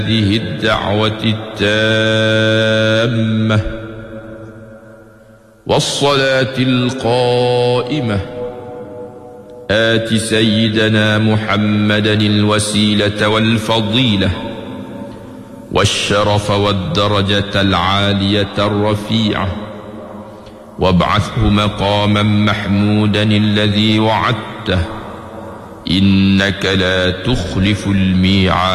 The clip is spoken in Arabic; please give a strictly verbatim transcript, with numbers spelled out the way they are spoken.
هذه الدعوة التامة والصلاة القائمة آت سيدنا محمدا الوسيلة والفضيلة والشرف والدرجة العالية الرفيعة وابعثه مقاما محمودا الذي وعدته إنك لا تخلف الميعاد.